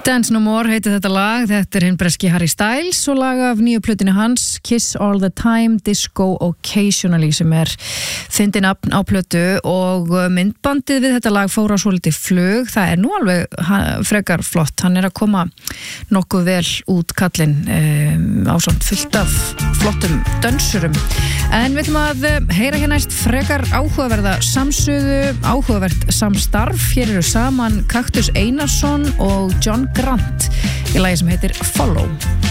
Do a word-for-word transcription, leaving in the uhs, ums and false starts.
Dance No More heitir þetta lag, þetta er hinn breski Harry Styles og lag af nýju plötunni hans Kiss All The Time, Disco Occasionally sem er fyndið nafn á plötu og myndbandið við þetta lag fór á svolítið flug, það er nú alveg frekar flott, hann er að koma nokkuð vel út kallinn um, á samt fullt af flottum dönsurum, en við ætlum að heyra hér næst frekar áhugaverða samsuðu, áhugavert samstarf, hér eru saman Kaktus Einarsson og John Grant í lagi sem heitir Follow.